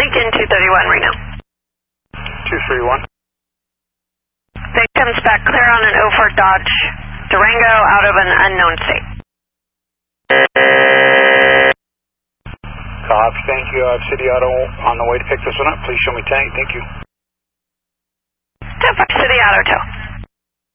Lincoln 231 Reno. 231. That comes back clear on an 04 Dodge Durango out of an unknown state. Copy, thank you. I have City Auto on the way to pick this one up. Please show me tank. Thank you. 10-5 City Auto Tow.